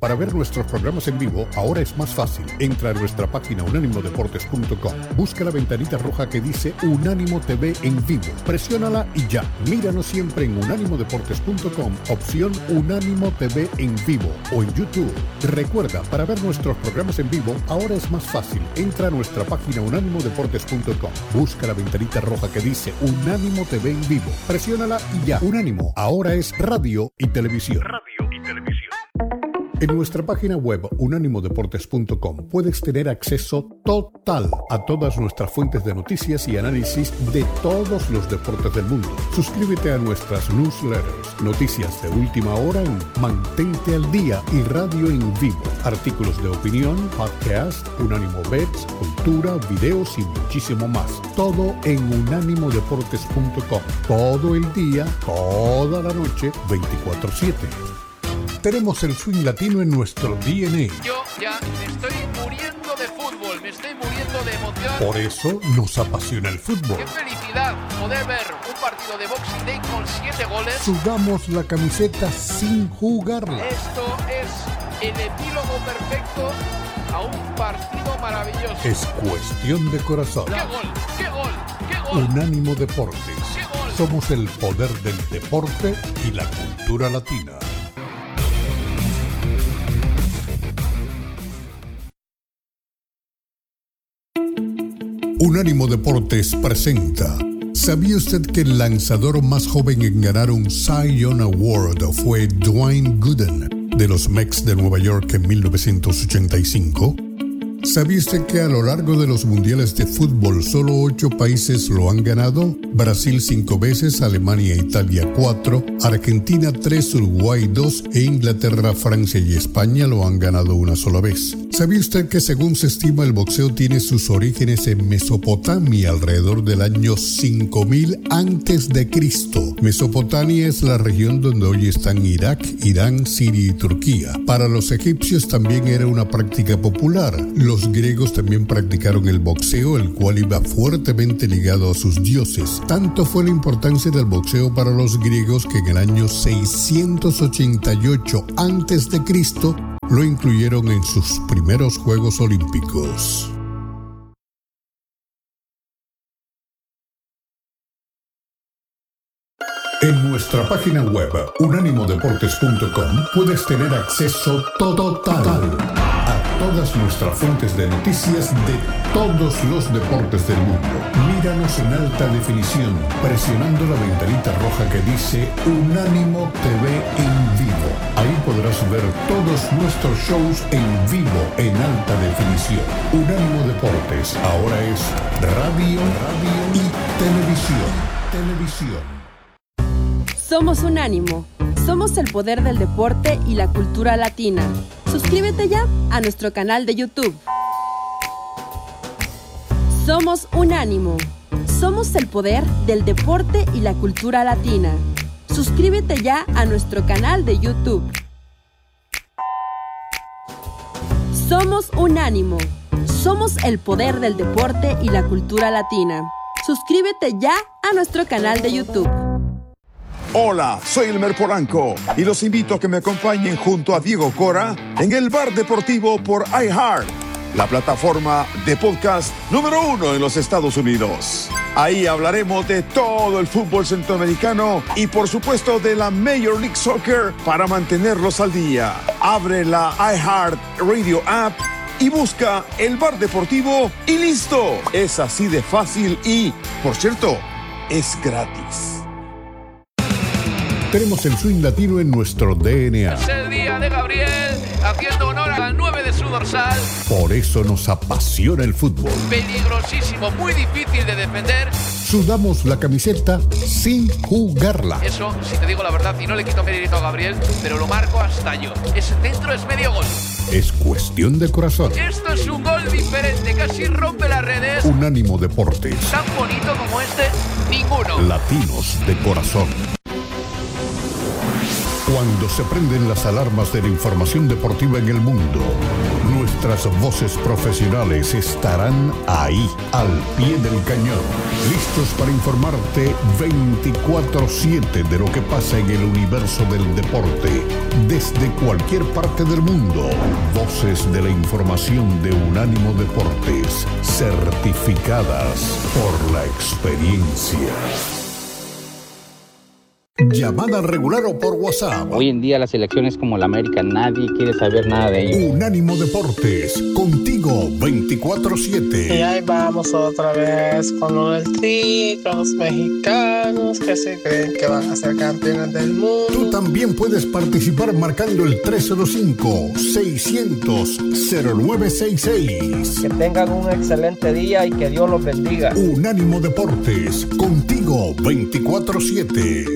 Para ver nuestros programas en vivo, ahora es más fácil. Entra a nuestra página unánimodeportes.com. Busca la ventanita roja que dice Unánimo TV en vivo. Presiónala y ya. Míranos siempre en unánimodeportes.com, opción Unánimo TV en vivo o en YouTube. Recuerda, para ver nuestros programas en vivo, ahora es más fácil. Entra a nuestra página unánimodeportes.com. Busca la ventanita roja que dice Unánimo TV en vivo. Presiónala y ya. Unánimo, ahora es radio y televisión. En nuestra página web unánimodeportes.com puedes tener acceso total a todas nuestras fuentes de noticias y análisis de todos los deportes del mundo. Suscríbete a nuestras newsletters, noticias de última hora en Mantente al Día y radio en vivo, artículos de opinión, podcast, Unánimo Bets, cultura, videos y muchísimo más. Todo en unánimodeportes.com. Todo el día, toda la noche, 24/7. Tenemos el swing latino en nuestro DNA. Yo ya me estoy muriendo de fútbol, me estoy muriendo de emoción. Por eso nos apasiona el fútbol. ¡Qué felicidad poder ver un partido de Boxing Day con 7 goles! Sudamos la camiseta sin jugarla. Esto es el epílogo perfecto a un partido maravilloso. Es cuestión de corazón. ¡Qué gol! ¡Qué gol! ¡Qué gol! Unánimo Deportes. ¡Qué gol! Somos el poder del deporte y la cultura latina. Unánimo Deportes presenta. ¿Sabía usted que el lanzador más joven en ganar un Cy Young Award fue Dwayne Gooden de los Mets de Nueva York en 1985? ¿Sabía usted que a lo largo de los mundiales de fútbol solo 8 países lo han ganado? Brasil 5 veces, Alemania e Italia 4, Argentina 3, Uruguay 2 e Inglaterra, Francia y España lo han ganado una sola vez. ¿Sabía usted que según se estima el boxeo tiene sus orígenes en Mesopotamia alrededor del año 5000 a.C.? Mesopotamia es la región donde hoy están Irak, Irán, Siria y Turquía. Para los egipcios también era una práctica popular. Los griegos también practicaron el boxeo, el cual iba fuertemente ligado a sus dioses. Tanto fue la importancia del boxeo para los griegos que en el año 688 a.C. lo incluyeron en sus primeros Juegos Olímpicos. En nuestra página web unánimodeportes.com puedes tener acceso total a todas nuestras fuentes de noticias de todos los deportes del mundo. Míranos en alta definición presionando la ventanita roja que dice Unánimo TV en vivo. Ahí podrás ver todos nuestros shows en vivo en alta definición. Unánimo Deportes ahora es radio y televisión. Somos Unánimo. Somos el poder del deporte y la cultura latina. Suscríbete ya a nuestro canal de YouTube. Somos Unánimo. Somos el poder del deporte y la cultura latina. Suscríbete ya a nuestro canal de YouTube. Somos Unánimo. Somos el poder del deporte y la cultura latina. Suscríbete ya a nuestro canal de YouTube. Hola, soy Elmer Polanco y los invito a que me acompañen junto a Diego Cora en el Bar Deportivo por iHeart, la plataforma de podcast número 1 en los Estados Unidos. Ahí hablaremos de todo el fútbol centroamericano y por supuesto de la Major League Soccer para mantenerlos al día. Abre la iHeart Radio app y busca el Bar Deportivo y listo. Es así de fácil y, por cierto, es gratis. Tenemos el swing latino en nuestro DNA. Es el día de Gabriel, haciendo honor al 9 de su dorsal. Por eso nos apasiona el fútbol. Peligrosísimo, muy difícil de defender. Sudamos la camiseta sin jugarla. Eso, si te digo la verdad, y no le quito mérito a Gabriel, pero lo marco hasta yo. Ese centro es medio gol. Es cuestión de corazón. Esto es un gol diferente, casi rompe las redes. Unánimo Deportes. Tan bonito como este, ninguno. Latinos de corazón. Cuando se prenden las alarmas de la información deportiva en el mundo, nuestras voces profesionales estarán ahí, al pie del cañón, listos para informarte 24/7 de lo que pasa en el universo del deporte, desde cualquier parte del mundo. Voces de la información de Unánimo Deportes, certificadas por la experiencia. Llamada regular o por WhatsApp. Hoy en día las elecciones como la América, nadie quiere saber nada de ellos. Unánimo Deportes, contigo 24/7. Y ahí vamos otra vez con lo del Tri, con los mexicanos que se creen que van a ser campeones del mundo. Tú también puedes participar marcando el 305-600-0966. Que tengan un excelente día y que Dios los bendiga. Unánimo Deportes, contigo 24/7.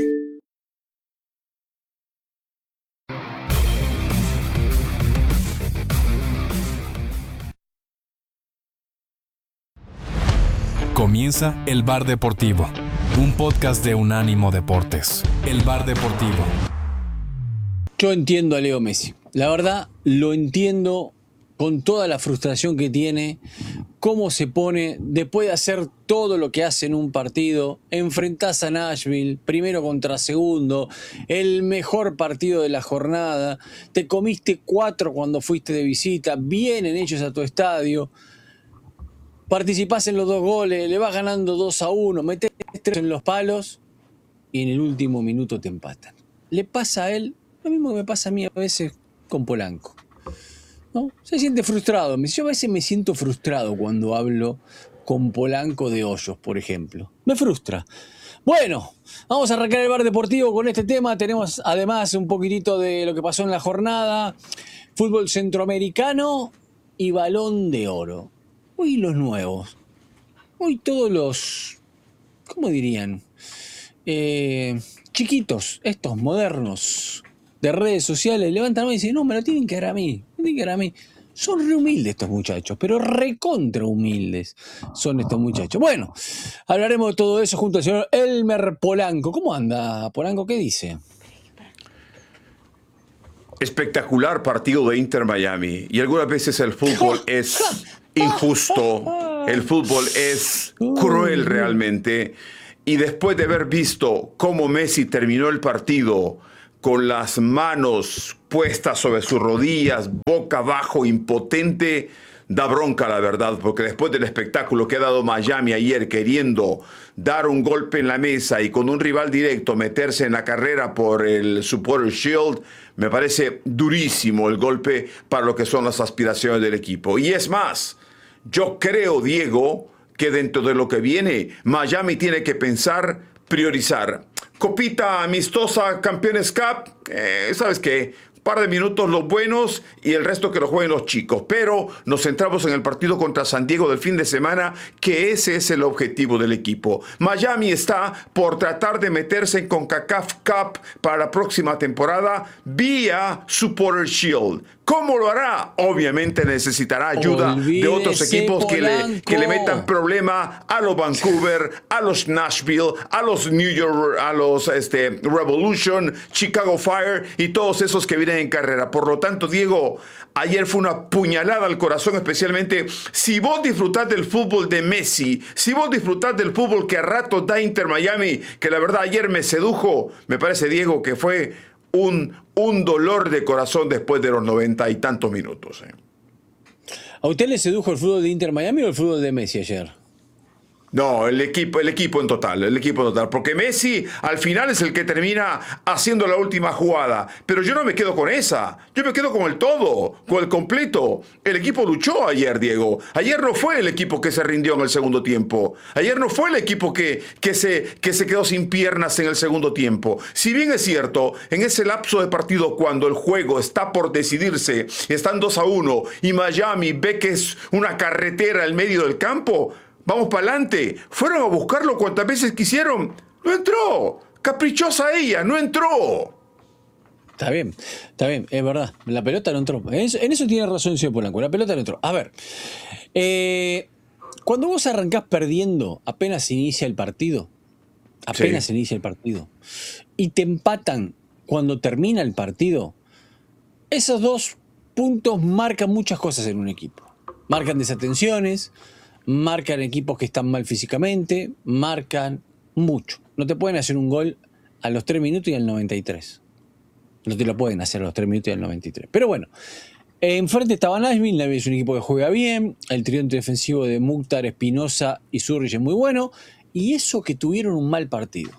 Comienza El Bar Deportivo, un podcast de Unánimo Deportes. El Bar Deportivo. Yo entiendo a Leo Messi. La verdad, lo entiendo con toda la frustración que tiene, cómo se pone después de hacer todo lo que hace en un partido. Enfrentás a Nashville, primero contra segundo, el mejor partido de la jornada. Te comiste 4 cuando fuiste de visita, vienen hechos a tu estadio. Participás en los 2 goles, le vas ganando 2-1, metés 3 en los palos y en el último minuto te empatan. Le pasa a él lo mismo que me pasa a mí a veces con Polanco, ¿no? Se siente frustrado. Yo a veces me siento frustrado cuando hablo con Polanco de Hoyos, por ejemplo. Me frustra. Bueno, vamos a arrancar el Bar Deportivo con este tema. Tenemos además un poquitito de lo que pasó en la jornada. Fútbol centroamericano y Balón de Oro. Hoy los nuevos, hoy todos los, ¿cómo dirían? Chiquitos, estos modernos de redes sociales, levantan y dicen, no, me lo tienen que dar a mí, Son re humildes estos muchachos, pero recontra humildes son estos muchachos. Bueno, hablaremos de todo eso junto al señor Elmer Polanco. ¿Cómo anda, Polanco? ¿Qué dice? Espectacular partido de Inter Miami. Y algunas veces el fútbol es injusto, el fútbol es cruel realmente. Y después de haber visto cómo Messi terminó el partido con las manos puestas sobre sus rodillas, boca abajo, impotente, da bronca la verdad, porque después del espectáculo que ha dado Miami ayer queriendo dar un golpe en la mesa y con un rival directo meterse en la carrera por el Supporters Shield, me parece durísimo el golpe para lo que son las aspiraciones del equipo. Y es más, yo creo, Diego, que dentro de lo que viene, Miami tiene que pensar, priorizar. Copita amistosa, Campeones Cup, ¿sabes qué? Par de minutos los buenos y el resto que lo jueguen los chicos. Pero nos centramos en el partido contra San Diego del fin de semana, que ese es el objetivo del equipo. Miami está por tratar de meterse en CONCACAF Cup para la próxima temporada vía Supporters Shield. ¿Cómo lo hará? Obviamente necesitará ayuda de otros equipos que le metan problema a los Vancouver, a los Nashville, a los New York, a los Revolution, Chicago Fire y todos esos que vienen en carrera. Por lo tanto, Diego, ayer fue una puñalada al corazón, especialmente si vos disfrutás del fútbol de Messi, si vos disfrutás del fútbol que a ratos da Inter Miami, que la verdad ayer me sedujo. Me parece, Diego, que fue un dolor de corazón después de los 90 y tantos minutos. ¿A usted le sedujo el fútbol de Inter Miami o el fútbol de Messi ayer? No, el equipo en total, porque Messi al final es el que termina haciendo la última jugada, pero yo no me quedo con esa, yo me quedo con el todo, con el completo. El equipo luchó ayer, Diego. Ayer no fue el equipo que se rindió en el segundo tiempo, ayer no fue el equipo que se quedó sin piernas en el segundo tiempo. Si bien es cierto, en ese lapso de partido cuando el juego está por decidirse, están 2-1 y Miami ve que es una carretera en medio del campo, vamos para adelante. Fueron a buscarlo cuantas veces quisieron. No entró. Caprichosa ella, no entró. Está bien, es verdad. La pelota no entró. En eso tiene razón el señor Polanco. La pelota no entró. A ver, cuando vos arrancás perdiendo, apenas se inicia el partido, y te empatan cuando termina el partido, esos 2 puntos marcan muchas cosas en un equipo. Marcan desatenciones, marcan equipos que están mal físicamente, marcan mucho. No te pueden hacer un gol a los 3 minutos y al 93. No te lo pueden hacer a los 3 minutos y al 93. Pero bueno, enfrente estaba Nashville. Nashville es un equipo que juega bien. El tridente defensivo de Mukhtar, Espinosa y Zurich es muy bueno. Y eso que tuvieron un mal partido.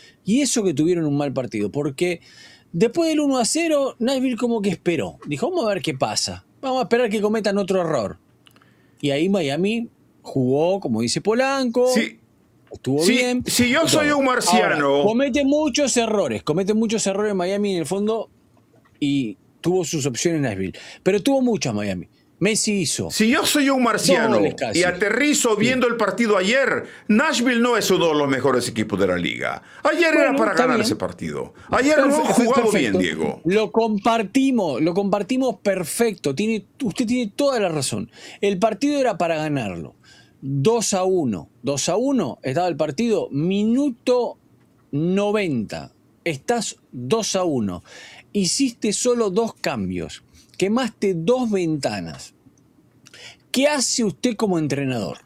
Porque después del 1-0, Nashville como que esperó. Dijo, vamos a ver qué pasa. Vamos a esperar que cometan otro error. Y ahí Miami jugó, como dice Polanco. Sí. Estuvo bien. Si yo soy un marciano... Ahora, comete muchos errores Miami en el fondo y tuvo sus opciones Nashville. Pero tuvo muchas Miami. Messi hizo. Si yo soy un marciano y aterrizo viendo el partido ayer, Nashville no es uno de los mejores equipos de la liga. Ayer era para ganar ese partido. Ayer no jugado bien, Diego. Lo compartimos perfecto. Usted tiene toda la razón. El partido era para ganarlo. 2-1. 2-1 estaba el partido, minuto 90. Estás 2-1. Hiciste solo 2 cambios. Quemaste 2 ventanas. ¿Qué hace usted como entrenador?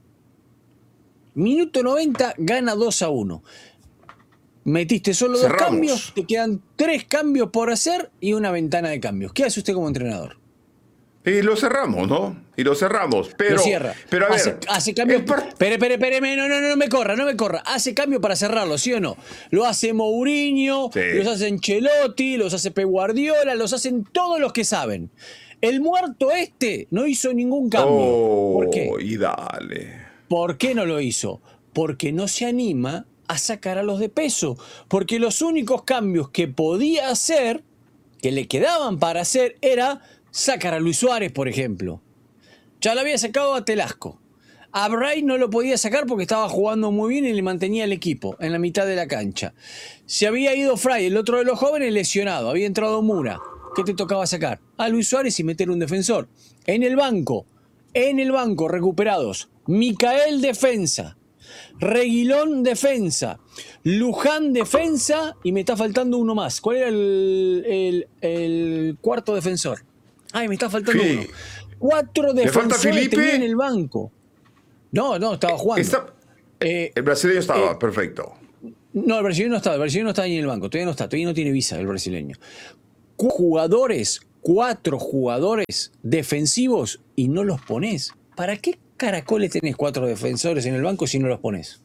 Minuto 90, gana 2-1. Metiste solo 2 cambios, te quedan 3 cambios por hacer y una ventana de cambios. ¿Qué hace usted como entrenador? Y lo cerramos, ¿no? Pero, lo cierra. Pero a ver, hace cambio. Espere, no me corra. Hace cambio para cerrarlo, ¿sí o no? Lo hace Mourinho, sí. Los hace Ancelotti, los hace Pep Guardiola, los hacen todos los que saben. El muerto no hizo ningún cambio. ¿Por qué? Y dale. ¿Por qué no lo hizo? Porque no se anima a sacar a los de peso. Porque los únicos cambios que podía hacer, que le quedaban para hacer, era sacar a Luis Suárez, por ejemplo. Ya lo había sacado a Telasco. A Bray no lo podía sacar porque estaba jugando muy bien y le mantenía el equipo en la mitad de la cancha. Se había ido Fray, el otro de los jóvenes, lesionado. Había entrado Mura. ¿Qué te tocaba sacar? A Luis Suárez y meter un defensor. En el banco, recuperados. Micael defensa. Reguilón defensa. Luján defensa. Y me está faltando uno más. ¿Cuál era el cuarto defensor? Ay, me está faltando uno. 4 defensores tenía en el banco. No, estaba jugando. El brasileño estaba, perfecto. No, el brasileño no estaba ahí en el banco. Todavía no tiene visa el brasileño. 4 jugadores defensivos y no los ponés. ¿Para qué caracoles tenés 4 defensores en el banco si no los ponés?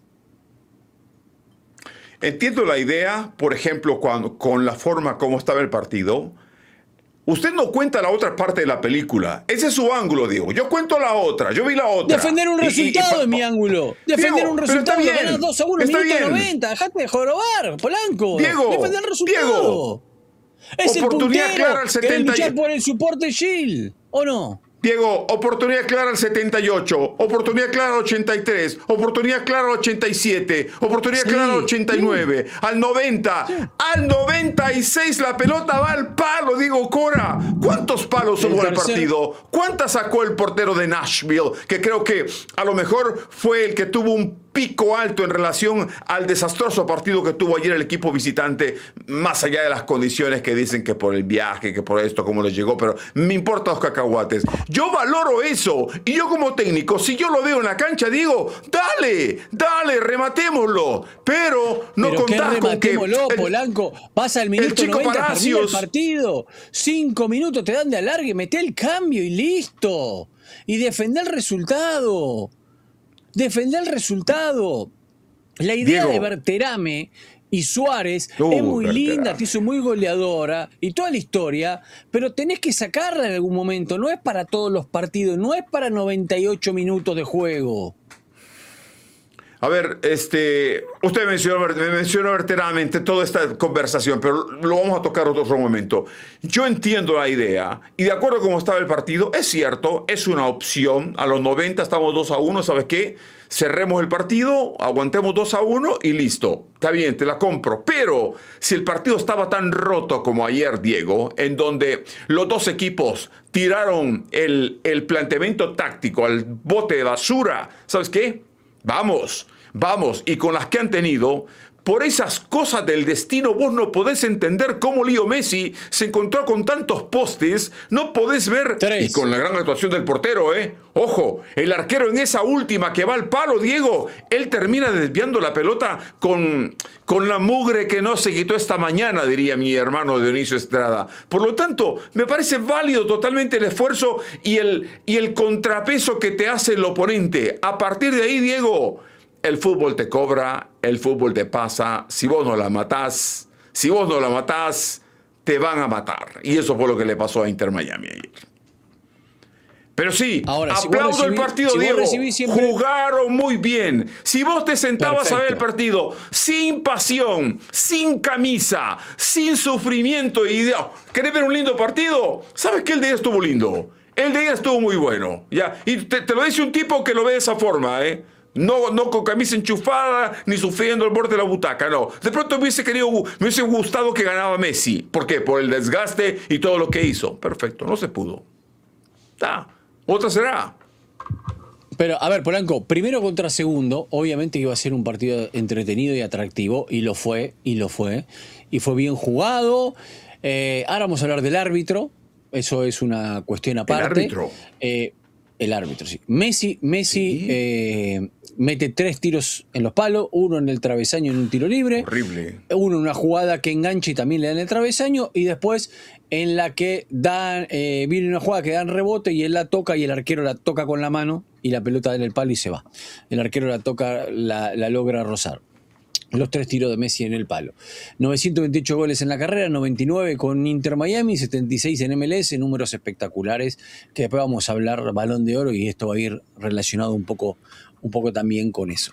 Entiendo la idea, por ejemplo, con la forma como estaba el partido. Usted no cuenta la otra parte de la película. Ese es su ángulo, Diego. Yo cuento la otra. Yo vi la otra. Defender un resultado es mi ángulo. Defender un resultado. Ganas 2-1, minuto 90. Dejate de jorobar, Polanco. Diego. Defender el resultado. Diego. Es oportunidad el puntero clara al 70. Que luchar por el soporte Shield, ¿o no? Diego, oportunidad clara al 78, oportunidad clara al 83, oportunidad clara al 87, oportunidad clara al 89, al 90, al 96 la pelota va al palo, Diego Cora. ¿Cuántos palos hubo en el partido? ¿Cuántas sacó el portero de Nashville? Que creo que a lo mejor fue el que tuvo un pico alto en relación al desastroso partido que tuvo ayer el equipo visitante, más allá de las condiciones que dicen que por el viaje, que por esto, cómo les llegó, pero me importan los cacahuates. Yo valoro eso, y yo como técnico, si yo lo veo en la cancha, digo, dale, rematémoslo, pero no contás con que... Polanco, pasa el minuto 90, termina el partido, 5 minutos te dan de alargue, meté el cambio y listo, y defender el resultado. La idea Diego, de Berterame y Suárez es muy linda, te hizo muy goleadora y toda la historia, pero tenés que sacarla en algún momento. No es para todos los partidos, no es para 98 minutos de juego. A ver, usted mencionó verdaderamente toda esta conversación, pero lo vamos a tocar otro momento. Yo entiendo la idea, y de acuerdo con cómo estaba el partido, es cierto, es una opción. A los 90 estamos 2-1, ¿sabes qué? Cerremos el partido, aguantemos 2-1 y listo. Está bien, te la compro. Pero si el partido estaba tan roto como ayer, Diego, en donde los dos equipos tiraron el planteamiento táctico al bote de basura, ¿sabes qué? Vamos, y con las que han tenido, por esas cosas del destino, vos no podés entender cómo Leo Messi se encontró con tantos postes, no podés ver, y con la gran actuación del portero, ojo, el arquero en esa última que va al palo, Diego, él termina desviando la pelota con la mugre que no se quitó esta mañana, diría mi hermano Dionisio Estrada. Por lo tanto, me parece válido totalmente el esfuerzo y el contrapeso que te hace el oponente. A partir de ahí, Diego, el fútbol te cobra, el fútbol te pasa. Si vos no la matás, te van a matar. Y eso fue lo que le pasó a Inter Miami ayer. Pero sí, ahora, aplaudo el partido, Diego. Jugaron muy bien. Si vos te sentabas a ver el partido sin pasión, sin camisa, sin sufrimiento y ¿querés ver un lindo partido? ¿Sabes qué? El de ella estuvo lindo. El de ella estuvo muy bueno. ¿Ya? Y te lo dice un tipo que lo ve de esa forma, No con camisa enchufada, ni sufriendo al borde de la butaca, no. De pronto me hubiese gustado que ganaba Messi. ¿Por qué? Por el desgaste y todo lo que hizo. Perfecto, no se pudo. Otra será. Pero, a ver, Polanco, primero contra segundo, obviamente que iba a ser un partido entretenido y atractivo, y lo fue, y fue bien jugado. Ahora vamos a hablar del árbitro, eso es una cuestión aparte. El árbitro, sí. Messi ¿sí? Mete 3 tiros en los palos, uno en el travesaño en un tiro libre. Horrible. Uno en una jugada que engancha y también le dan el travesaño, y después en la que viene una jugada que dan rebote y él la toca y el arquero la toca con la mano y la pelota da en el palo y se va. El arquero la toca, la logra rozar. Los 3 tiros de Messi en el palo. 928 goles en la carrera, 99 con Inter Miami, 76 en MLS, números espectaculares, que después vamos a hablar Balón de Oro y esto va a ir relacionado un poco también con eso.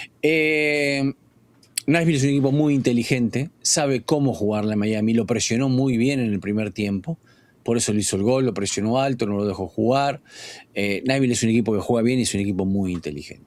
Nashville es un equipo muy inteligente, sabe cómo jugarle a Miami, lo presionó muy bien en el primer tiempo, por eso le hizo el gol, lo presionó alto, no lo dejó jugar. Nashville es un equipo que juega bien y es un equipo muy inteligente.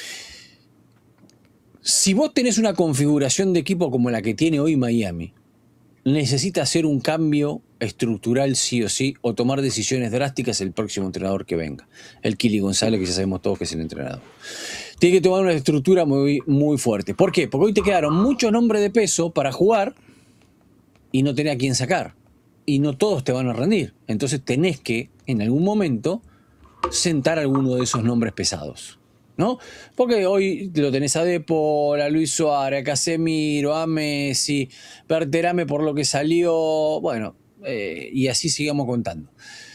Si vos tenés una configuración de equipo como la que tiene hoy Miami, necesita hacer un cambio estructural sí o sí, o tomar decisiones drásticas el próximo entrenador que venga. El Kili González, que ya sabemos todos que es el entrenador. Tiene que tomar una estructura muy, muy fuerte. ¿Por qué? Porque hoy te quedaron muchos nombres de peso para jugar y no tenés a quién sacar. Y no todos te van a rendir. Entonces tenés que, en algún momento, sentar alguno de esos nombres pesados, ¿no? Porque hoy lo tenés a Depol, a Luis Suárez, a Casemiro, a Messi, Berterame por lo que salió, bueno, y así sigamos contando.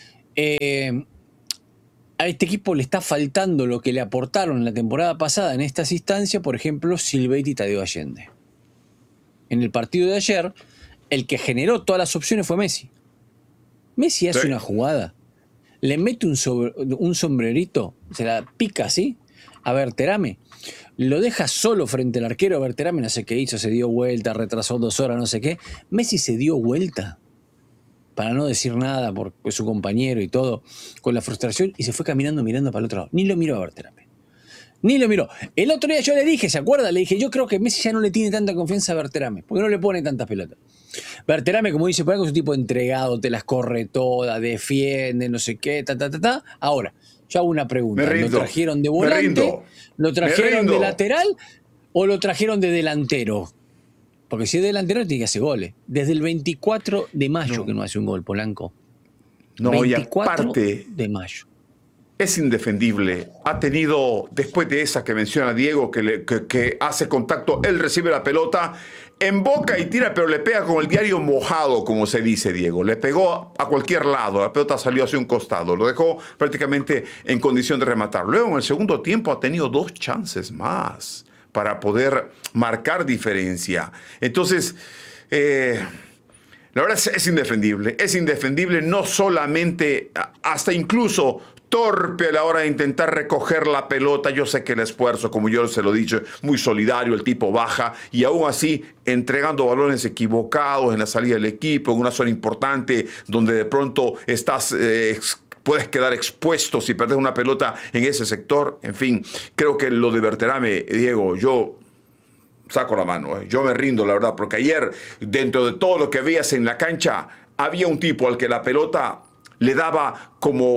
A este equipo le está faltando lo que le aportaron en la temporada pasada en estas instancias, por ejemplo, Silvetti y Tadeo Allende. En el partido de ayer, el que generó todas las opciones fue Messi. Messi hace una jugada, le mete un sombrerito, se la pica así, a Berterame, lo deja solo frente al arquero. Berterame no sé qué hizo, se dio vuelta, retrasó 2 horas, no sé qué. Messi se dio vuelta, para no decir nada por su compañero y todo, con la frustración, y se fue caminando mirando para el otro lado. Ni lo miró a Berterame. Ni lo miró. El otro día yo le dije, ¿se acuerda? Le dije, yo creo que Messi ya no le tiene tanta confianza a Berterame, porque no le pone tantas pelotas. Berterame, como dice, por algo es un tipo entregado, te las corre todas, defiende, no sé qué, Ahora, yo hago una pregunta. ¿Lo trajeron de volante? ¿Lo trajeron de lateral? ¿O lo trajeron de delantero? Porque si es delantero tiene que hacer goles. Desde el 24 de mayo que no hace un gol, Polanco. No, 24 y aparte, de mayo. Es indefendible. Ha tenido, después de esa que menciona Diego, que hace contacto, él recibe la pelota, emboca y tira, pero le pega con el diario mojado, como se dice, Diego. Le pegó a cualquier lado, la pelota salió hacia un costado, lo dejó prácticamente en condición de rematar. Luego, en el segundo tiempo, ha tenido 2 chances más para poder marcar diferencia. Entonces, la verdad es indefendible, no solamente, hasta incluso torpe a la hora de intentar recoger la pelota. Yo sé que el esfuerzo, como yo se lo he dicho, muy solidario, el tipo baja y aún así entregando balones equivocados en la salida del equipo, en una zona importante donde de pronto puedes quedar expuesto si perdes una pelota en ese sector. En fin, creo que lo de Berterame, Diego, yo saco la mano, yo me rindo, la verdad, porque ayer, dentro de todo lo que veías en la cancha, había un tipo al que la pelota le daba como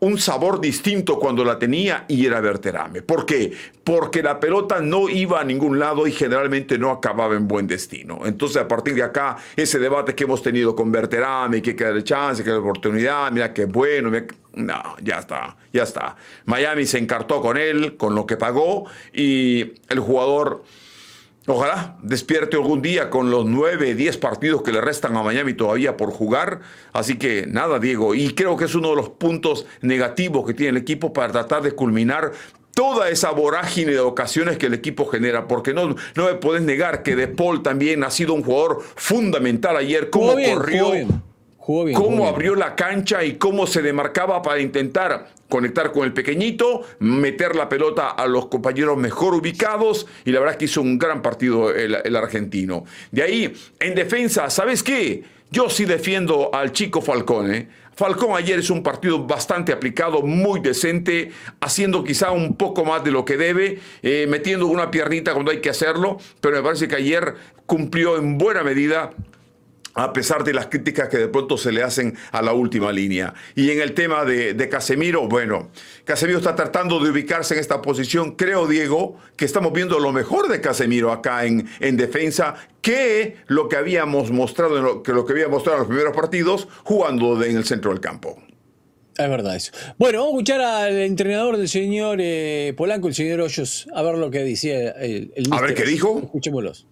un sabor distinto cuando la tenía y era Berterame. ¿Por qué? Porque la pelota no iba a ningún lado y generalmente no acababa en buen destino. Entonces, a partir de acá, ese debate que hemos tenido con Berterame, que queda el chance, que la oportunidad, mira qué bueno, no, ya está. Miami se encartó con él, con lo que pagó, y el jugador, ojalá despierte algún día con los 9, 10 partidos que le restan a Miami todavía por jugar. Así que nada, Diego, y creo que es uno de los puntos negativos que tiene el equipo para tratar de culminar toda esa vorágine de ocasiones que el equipo genera, porque no me puedes negar que De Paul también ha sido un jugador fundamental ayer, cómo corrió, cómo abrió la cancha y cómo se demarcaba para intentar conectar con el pequeñito, meter la pelota a los compañeros mejor ubicados, y la verdad es que hizo un gran partido el argentino. De ahí, en defensa, ¿sabes qué? Yo sí defiendo al chico Falcón, Falcón ayer es un partido bastante aplicado, muy decente, haciendo quizá un poco más de lo que debe, metiendo una piernita cuando hay que hacerlo, pero me parece que ayer cumplió en buena medida, a pesar de las críticas que de pronto se le hacen a la última línea. Y en el tema de Casemiro, bueno, Casemiro está tratando de ubicarse en esta posición. Creo, Diego, que estamos viendo lo mejor de Casemiro acá en defensa, que lo que habíamos mostrado, lo que había mostrado en los primeros partidos, jugando en el centro del campo. Es verdad eso. Bueno, vamos a escuchar al entrenador del señor Polanco, el señor Hoyos, a ver lo que decía el A ver qué dijo. Escuchémoslos.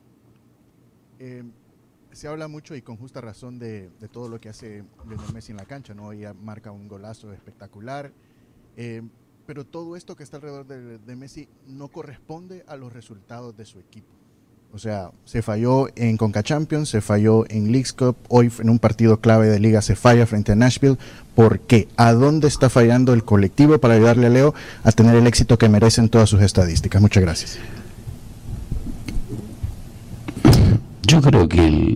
Se habla mucho y con justa razón de todo lo que hace Lionel Messi en la cancha, ¿no? Ella marca un golazo espectacular, pero todo esto que está alrededor de Messi no corresponde a los resultados de su equipo. O sea, se falló en Conca Champions, se falló en Leagues Cup, hoy en un partido clave de liga se falla frente a Nashville. ¿Por qué? ¿A dónde está fallando el colectivo para ayudarle a Leo a tener el éxito que merecen todas sus estadísticas? Muchas gracias. Yo creo que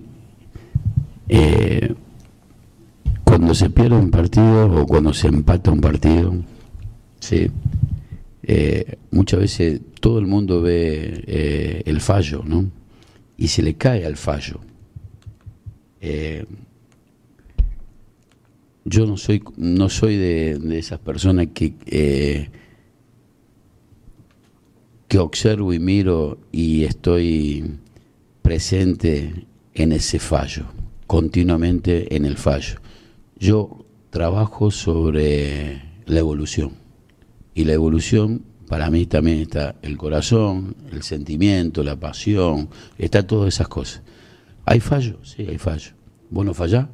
cuando se pierde un partido o cuando se empata un partido, ¿sí? Muchas veces todo el mundo ve el fallo, ¿no? Y se le cae al fallo. Yo no soy de esas personas que observo y miro y estoy presente en ese fallo, continuamente en el fallo. Yo trabajo sobre la evolución, y la evolución para mí también está el corazón, el sentimiento, la pasión, está todas esas cosas. ¿Hay fallo? Sí, hay fallo. ¿Vos no fallás?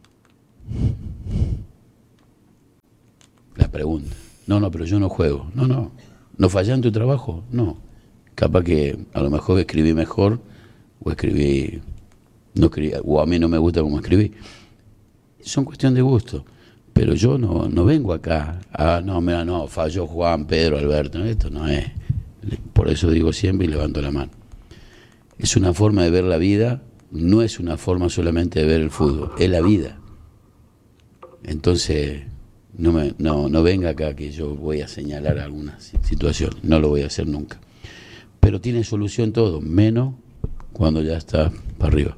La pregunta. No, pero yo no juego. ¿No fallás en tu trabajo? No. Capaz que a lo mejor escribí mejor, o escribí, o a mí no me gusta cómo escribí. Son cuestión de gusto. Pero yo no vengo acá no, falló Juan, Pedro, Alberto. Esto no es. Por eso digo siempre y levanto la mano. Es una forma de ver la vida, no es una forma solamente de ver el fútbol, es la vida. Entonces, no venga acá que yo voy a señalar alguna situación, no lo voy a hacer nunca. Pero tiene solución todo, menos cuando ya está para arriba.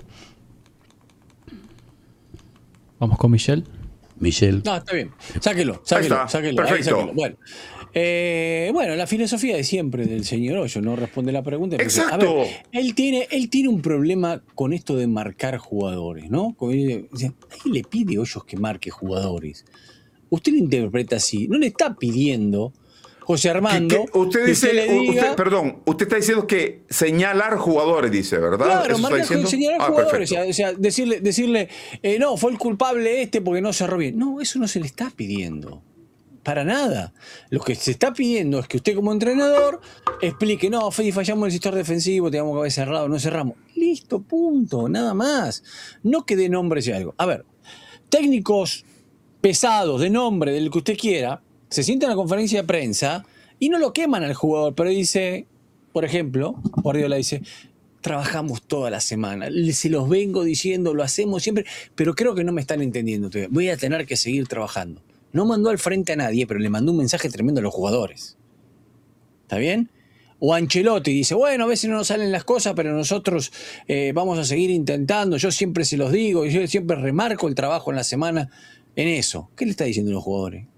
Vamos con Michelle. No, está bien. Sáquelo. Perfecto. Bueno, la filosofía de siempre del señor Hoyo, no responde la pregunta. Exacto. A ver, él tiene un problema con esto de marcar jugadores, ¿no? Nadie le pide Hoyos que marque jugadores. Usted lo interpreta así. No le está pidiendo, José Armando, usted está diciendo que señalar jugadores, dice, ¿verdad? Claro, señalar jugadores, o sea, decirle no, fue el culpable porque no cerró bien. No, eso no se le está pidiendo. Para nada. Lo que se está pidiendo es que usted como entrenador explique, no, fallamos en el sector defensivo, teníamos que haber cerrado, no cerramos. Listo, punto, nada más. No que dé nombres y algo. A ver, técnicos pesados, de nombre, del que usted quiera, se sientan en la conferencia de prensa y no lo queman al jugador, pero dice, por ejemplo, Guardiola dice, trabajamos toda la semana, se los vengo diciendo, lo hacemos siempre, pero creo que no me están entendiendo todavía. Voy a tener que seguir trabajando. No mandó al frente a nadie, pero le mandó un mensaje tremendo a los jugadores. ¿Está bien? O Ancelotti dice, bueno, a veces no nos salen las cosas, pero nosotros vamos a seguir intentando, yo siempre se los digo, yo siempre remarco el trabajo en la semana en eso. ¿Qué le está diciendo a los jugadores?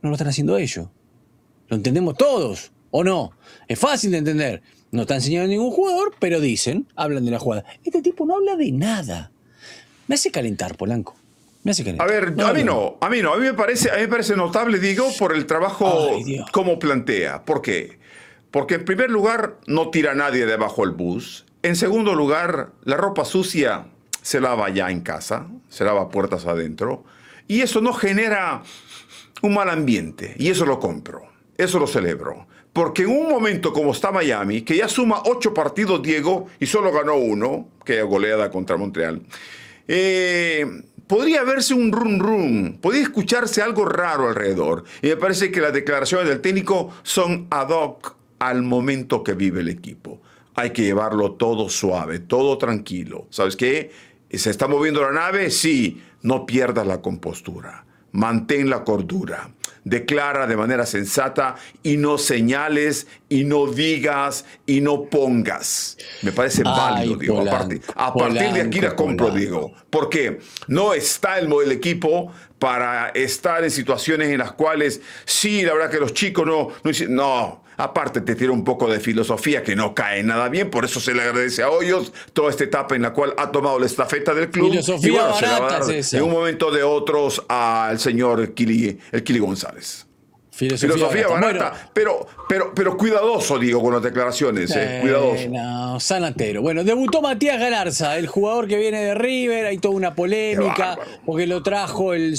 no lo están haciendo ellos. Lo entendemos todos, ¿o no? Es fácil de entender. No está enseñando ningún jugador, pero hablan de la jugada. Este tipo no habla de nada. Me hace calentar, Polanco. Me hace calentar. A ver, a mí me parece notable, digo, por el trabajo como plantea. ¿Por qué? Porque en primer lugar no tira a nadie debajo del bus. En segundo lugar, la ropa sucia se lava ya en casa, se lava puertas adentro. Y eso no genera un mal ambiente. Y eso lo compro, eso lo celebro. Porque en un momento como está Miami, que ya suma 8 partidos, Diego, y solo ganó 1, que es goleada contra Montreal, podría verse un run, podría escucharse algo raro alrededor. Y me parece que las declaraciones del técnico son ad hoc al momento que vive el equipo. Hay que llevarlo todo suave, todo tranquilo. ¿Sabes qué? ¿Se está moviendo la nave? Sí, no pierdas la compostura. Mantén la cordura. Declara de manera sensata y no señales y no digas y no pongas. Me parece válido, digo. A partir de aquí la compro, digo. Porque no está el equipo para estar en situaciones en las cuales, sí, la verdad que los chicos no. Aparte te tira un poco de filosofía que no cae nada bien, por eso se le agradece a Hoyos toda esta etapa en la cual ha tomado la estafeta del club. Filosofía y bueno, se la va a dar es en un momento de otros al señor Kili González. Filosofía barata, bueno, pero cuidadoso, digo, con las declaraciones, cuidadoso. No, sanatero. Bueno, debutó Matías Galarza, el jugador que viene de River, hay toda una polémica, porque lo trajo el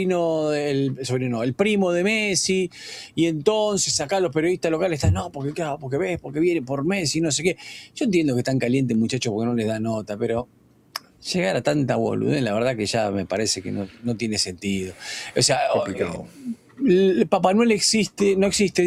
primo de Messi, y entonces acá los periodistas locales están, no, porque viene por Messi, no sé qué. Yo entiendo que están calientes, muchachos, porque no les da nota, pero llegar a tanta boludez, la verdad que ya me parece que no tiene sentido. O sea, complicado. Papá Noel no existe,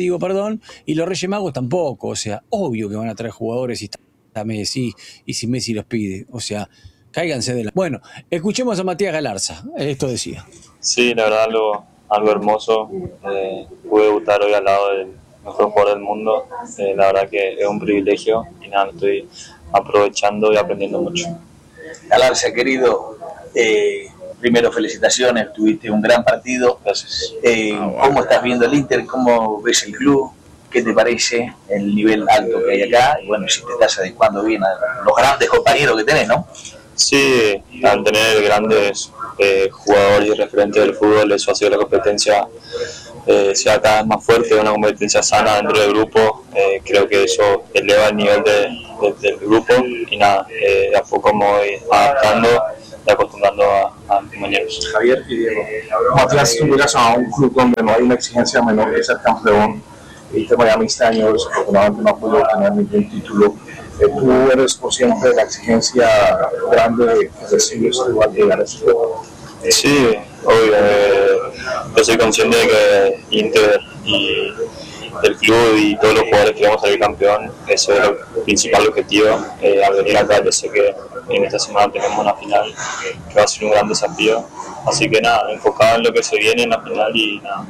y los Reyes Magos tampoco. O sea, obvio que van a traer jugadores si está Messi y si Messi los pide. O sea, cáiganse de la... Bueno, escuchemos a Matías Galarza. Esto decía. Sí, la verdad, algo hermoso. Pude debutar hoy al lado del mejor jugador del mundo. La verdad que es un privilegio y nada, estoy aprovechando y aprendiendo mucho. Galarza, querido, primero, felicitaciones, tuviste un gran partido. Gracias. ¿Cómo estás viendo el Inter? ¿Cómo ves el club? ¿Qué te parece el nivel alto que hay acá? Y bueno, si te estás adecuando bien a los grandes compañeros que tenés, ¿no? Sí, al tener grandes jugadores y referentes del fútbol, eso hace que la competencia sea cada vez más fuerte, una competencia sana dentro del grupo. Creo que eso eleva el nivel del grupo y nada, de a poco me voy adaptando y acostumbrando a mis compañeros. Javier y Diego, Matías, tú llegas a un club donde no hay una exigencia menor que ser campeón. Viste Miami este año, desafortunadamente no pudo obtener ningún título. Tú eres consciente de la exigencia grande que recibes igual de llegar a este juego. Sí, obvio. Yo soy consciente de que Inter y el club y todos los jugadores queremos salir campeón. Eso es el principal objetivo. Al venir acá, yo sé que en esta semana tenemos una final que va a ser un gran desafío. Así que nada, enfocado en lo que se viene en la final y nada,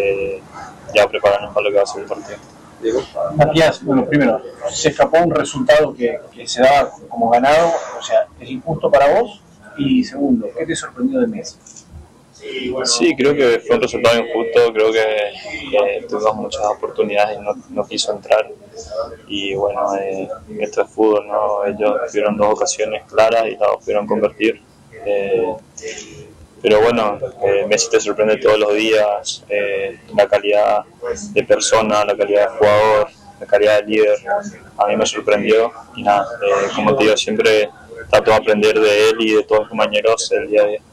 ya prepararnos para lo que va a ser el partido. Matías, bueno, primero, se escapó un resultado que se daba como ganado, o sea, ¿es injusto para vos? Y segundo, ¿qué te sorprendió de Messi? Sí, creo que fue un resultado injusto, creo que tuvimos muchas oportunidades y no quiso entrar. Y bueno, esto es fútbol, ¿no? Ellos tuvieron 2 ocasiones claras y las pudieron convertir. Pero bueno, Messi te sorprende todos los días, la calidad de persona, la calidad de jugador, la calidad de líder. A mí me sorprendió y nada, como te digo, siempre trato de aprender de él y de todos los compañeros el día a día.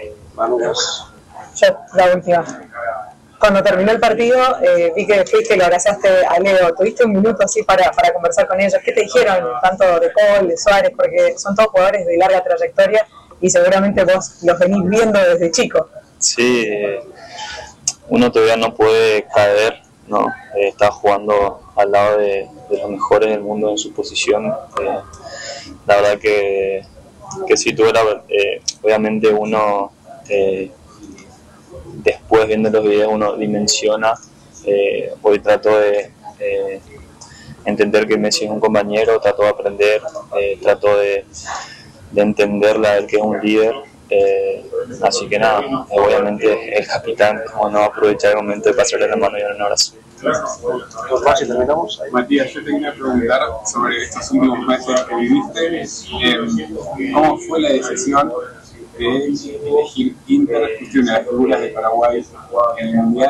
Yo, la última. Cuando terminó el partido, vi que fuiste y lo abrazaste a Leo. ¿Tuviste un minuto así para conversar con ellos? ¿Qué te dijeron, tanto de Paul, de Suárez? Porque son todos jugadores de larga trayectoria y seguramente vos los venís viendo desde chico. Sí, uno todavía no puede caer, ¿no? Está jugando al lado de los mejores del mundo en su posición. La verdad que si tuviera, obviamente uno, después viendo los videos, uno dimensiona. Hoy trato de entender que Messi es un compañero, trato de aprender, trato de entenderla, él que es un líder, Así que nada, obviamente el capitán como no va a aprovechar el momento de pasarle la mano y darle un abrazo. Matías, yo te quería preguntar sobre estos últimos meses que viviste. ¿Cómo fue la decisión de elegir Inter, fuiste una de las figuras de Paraguay en el Mundial?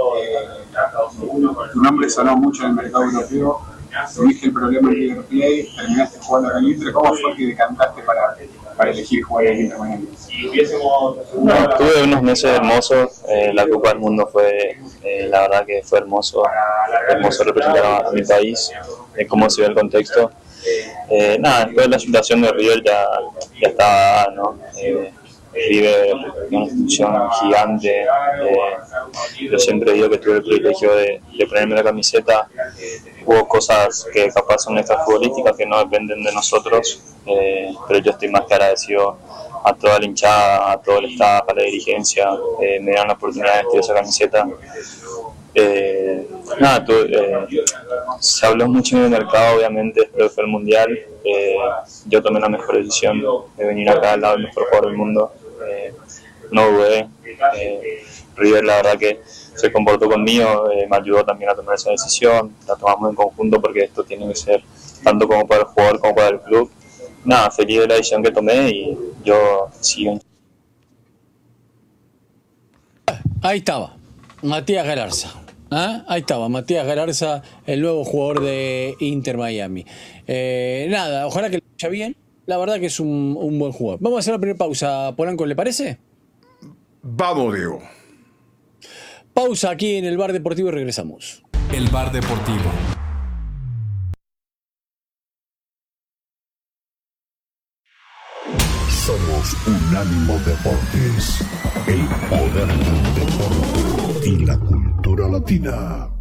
Tu nombre sonó mucho en el mercado europeo, tuviste el problema en River Plate, terminaste jugando en el Inter. ¿Cómo fue que decantaste para elegir jugar en el Inter Miami? Tuve unos meses hermosos, la Copa del Mundo fue, la verdad que fue hermoso representar a mi país, cómo se ve el contexto. Después de la situación de River ya estaba, ¿no? River es una institución gigante, yo siempre digo que tuve el privilegio de ponerme la camiseta. Hubo cosas que capaz son extrafutbolísticas que no dependen de nosotros, pero yo estoy más que agradecido a toda la hinchada, a todo el staff, a la dirigencia, me dieron la oportunidad de vestir esa camiseta. Se habló mucho en el mercado, obviamente, después de fue el Mundial. Yo tomé la mejor decisión de venir acá al lado del mejor jugador del mundo. No dudé. River, la verdad que se comportó conmigo, me ayudó también a tomar esa decisión. La tomamos en conjunto porque esto tiene que ser tanto como para el jugador como para el club. Feliz de la decisión que tomé y yo sigo. Ahí estaba, Matías Galarza. Ahí estaba, Matías Galarza, el nuevo jugador de Inter Miami. Ojalá que le vaya bien. La verdad que es un buen jugador. Vamos a hacer la primera pausa, Polanco, ¿le parece? Vamos, Diego. Pausa aquí en el Bar Deportivo y regresamos. El Bar Deportivo. Somos Unánimo Deportes, el poder del deporte y la cultura latina.